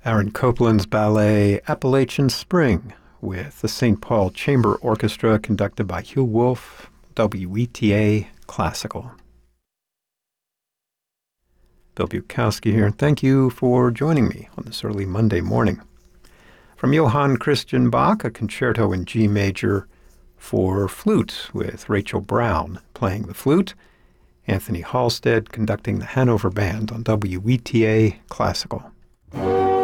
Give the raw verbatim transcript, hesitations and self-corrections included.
Aaron Copland's ballet Appalachian Spring with the Saint Paul Chamber Orchestra conducted by Hugh Wolf, W E T A Classical. Bill Bukowski here, and thank you for joining me on this early Monday morning. From Johann Christian Bach, a concerto in G major for flute with Rachel Brown playing the flute, Anthony Halstead conducting the Hanover Band on W E T A Classical.